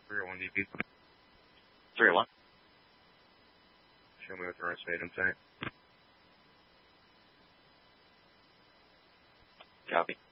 301 DP. 301. Show me what the rest made him say. Copy.